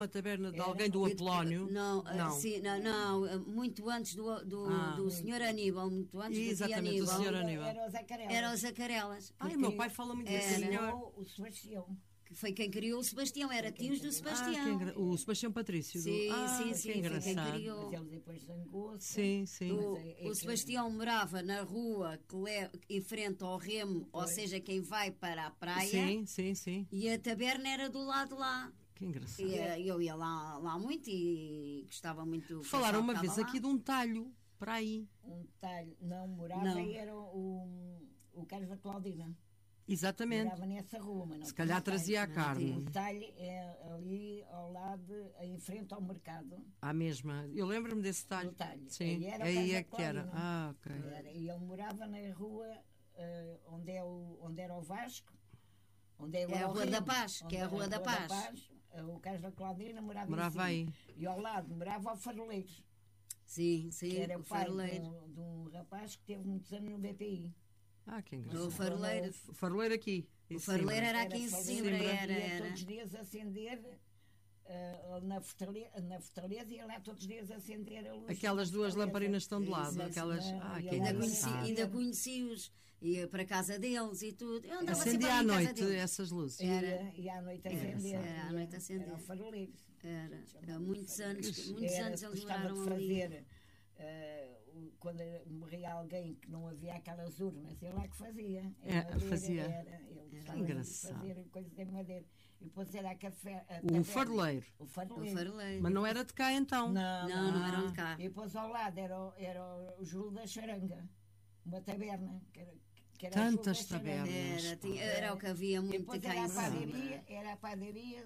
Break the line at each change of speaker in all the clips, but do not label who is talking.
a taberna de alguém do Apolónio?
Não,
Não.
sim, não, muito antes do Sr. Aníbal, muito antes
Exatamente,
do
do
Aníbal.
Sr. Aníbal.
Era os Acarelas.
Era os Acarelas.
Ai, o meu pai fala muito desse senhor.
O Sebastião.
Que foi quem criou o Sebastião, era tios do
Ah,
Sebastião.
o Sebastião Patrício.
Sim, sim,
que
sim, foi quem
engraçado.
criou.
Mas ele depois zangou-se.
Sim, sim.
O Sebastião morava na rua em frente ao Remo, ou seja, quem vai para a praia.
Sim, sim, sim.
E a taberna era do lado lá.
Que engraçado.
E eu ia lá muito e gostava muito do
Falaram uma
pessoal que
vez
estava
aqui de um talho, para aí.
Um talho. Não, morava
Não.
e era o Carlos da Claudina.
Exatamente.
Morava nessa rua, mas não
Se calhar
tinha
trazia a
talho.
carne.
O talho é ali ao lado, em frente ao mercado.
À mesma. Eu lembro-me desse talho.
Do talho.
Sim,
Aí era o
aí
Carlos
é
da
que era.
Claudina.
Ok.
E ele morava na rua onde era o Vasco. Onde é
É a
agora o
Rua da
Remo,
Paz, que
onde
é a Rua da Paz.
O Carlos da Claudina morava
Morava
em cima.
aí.
E ao lado morava o Faroleiro,
Sim,
que
sim,
era
o
o pai
faroleiro.
de um rapaz que teve muitos anos no BPI.
Que engraçado.
O faroleiro.
O faroleiro aqui.
O faroleiro era aqui em
faroleiro,
Sesimbra,
ia
era.
todos os dias acender na fortaleza, ia lá todos os dias acender a luz.
Aquelas
da
duas
fortaleza.
lamparinas estão de lado.
Isso,
Aquelas.
e
Que
ele
engraçado.
Ainda conheci-os, ia para a casa deles e tudo. Eu andava sempre
Acendia à
ali em casa
noite
deles.
essas luzes.
E à noite acender.
Era à noite acender.
Era o faroleiro.
Era. Há muitos anos
Era,
eles
gostava
moraram
de
ali.
fazer quando morria alguém que não havia aquelas urnas, ele lá que fazia.
Fazia.
Ele
engraçado.
fazia coisas de madeira. E depois era a café.
O faroleiro.
O
O
faroleiro.
faroleiro.
Mas não era de cá então.
Não eram de cá.
E depois ao lado era o Júlio da Charanga, uma taberna. Que era
Tantas
o Júlio da Charanga.
tabernas.
Era o que havia
E
muito
depois
cá
era
em
a
cima.
padaria, era a padaria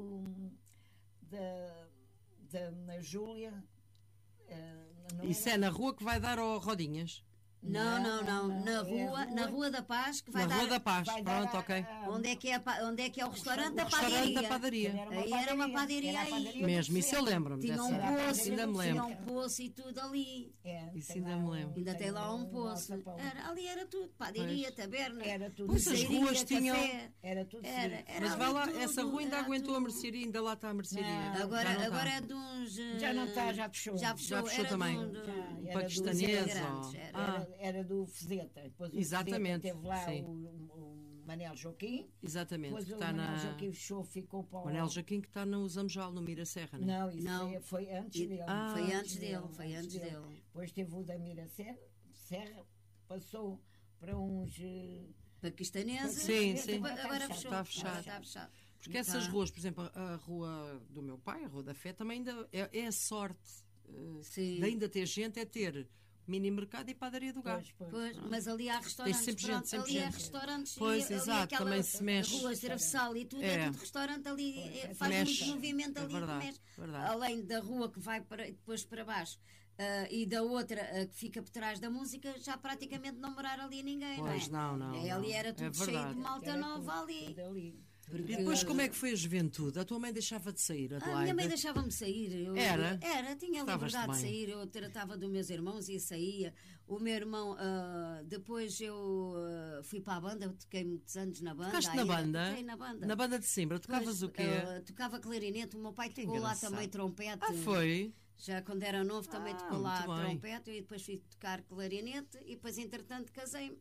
na Júlia.
Isso é na rua que vai dar ao Rodinhas.
Não.
É
Na Rua da Paz, que vai
Na
dar.
Rua da Paz.
vai dar
Pronto, ok.
Onde é que é o restaurante da
Restaurante da
padaria?
padaria.
Aí era uma padaria aí.
Mesmo, isso eu lembro-me.
Tinha um
dessa-
poço,
Ainda me
tinha
lembro.
um poço e tudo ali.
Isso ainda me lembro.
Ainda tem lá um poço. Ali era tudo, padaria, taberna,
Era tudo.
Pois as
pulseirinha,
ruas tinham-
café.
Era tudo
Era
Mas
ali
vai lá,
tudo,
essa rua ainda
era
aguentou a
tudo.
mercearia, ainda lá está a mercearia.
Não,
Agora,
Já não está.
agora é de uns.
Já não está, já fechou.
Já fechou,
Já fechou
era
também.
de um-
Já, era
paquistanês,
grandes,
ó.
Era do Fezeta. Depois o
Exatamente,
Fezeta teve lá
sim.
o Manel Joaquim.
Exatamente.
Depois
Que
o
está
Manel
na...
Joaquim fechou, ficou para o...
Manel Joaquim que está no Zamjal, no Mira Serra, né?
Não, isso
Não.
foi antes dele.
Foi antes dele.
Depois teve o da Mira Serra, passou para uns...
paquistaneses.
Sim, sim.
Agora fechou.
Está fechado.
Agora está fechado.
Porque essas ruas, por exemplo, a rua do meu pai, a Rua da Fé, também ainda é a sorte
Sim.
de ainda ter gente, é ter mini mercado e padaria do Gás.
Pois, mas ali há restaurantes.
Tem sempre gente,
pronto,
sempre
ali há
gente.
restaurantes.
Pois,
e ali
exato,
aquela
também se mexe.
Ruas de Travessal e tudo,
É.
é tudo restaurante ali. Faz
Mexe.
muito movimento
É
ali.
verdade,
mexe.
verdade.
Além da rua que vai depois para baixo e da outra que fica por trás da música, já praticamente não morar ali ninguém.
Pois,
não,
não,
é? Ali era tudo cheio
verdade.
de malta nova ali.
E depois como é que foi a juventude? A tua mãe deixava de sair, Adelaide?
A minha mãe deixava-me sair.
Era?
Tinha
Estavas-te
liberdade de
bem.
sair. Eu tratava dos meus irmãos e saía. O meu irmão, depois eu fui para a banda, toquei muitos anos na banda.
Tocaste na banda?
Toquei na banda.
Na banda de Sesimbra, tocavas o quê?
Tocava clarinete. O meu pai
Que
tocou lá
engraçado.
também trompete.
Foi?
Já quando era novo também tocou lá
muito bem.
trompete. E depois fui tocar clarinete e depois, entretanto, casei-me.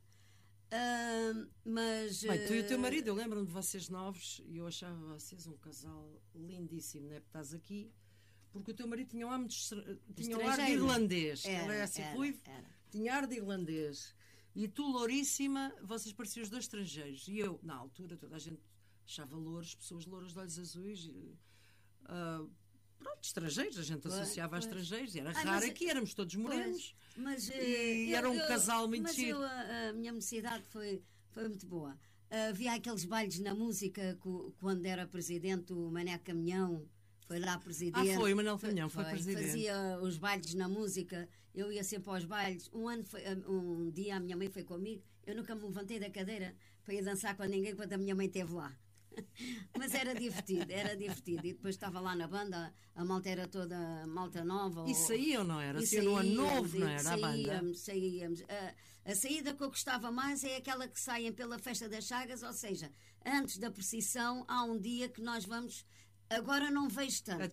Mas
Bem, tu e o teu marido, eu lembro-me de vocês novos e eu achava vocês um casal lindíssimo, não é? Porque estás aqui, porque o teu marido tinha um ar, tinha um ar de
estrangeiro.
irlandês.
Era,
Ele era assim,
era,
ruivo,
era.
tinha ar de irlandês. E tu, louríssima, vocês pareciam os dois estrangeiros. E eu, na altura, toda a gente achava louros, pessoas louras de olhos azuis. Pronto, estrangeiros, a gente associava a estrangeiros. E era raro
mas-
aqui, éramos todos morenos.
Mas,
E era um casal muito
mas
giro.
a minha mocidade foi muito boa. Havia aqueles bailes na música quando era presidente o Mané Caminhão. Foi lá presidente.
Foi, o Manuel Caminhão foi presidente.
Fazia os bailes na música, eu ia sempre aos bailes. Um dia a minha mãe foi comigo, eu nunca me levantei da cadeira para ir dançar com ninguém quando a minha mãe esteve lá. Mas era divertido, era divertido. E depois estava lá na banda, a malta era toda malta nova.
E saíam, não era?
E
Saíam no ano novo, não era?
Saíamos. A saída que eu gostava mais é aquela que saem pela Festa das Chagas, ou seja, antes da procissão há um dia que nós vamos Agora não vejo tanto.